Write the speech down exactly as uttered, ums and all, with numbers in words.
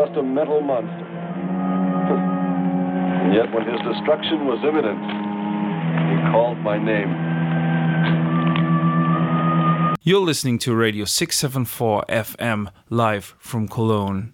just a mental monster. And yet when his destruction was imminent, he called my name. You're listening to Radio six seventy-four F M, live from Cologne.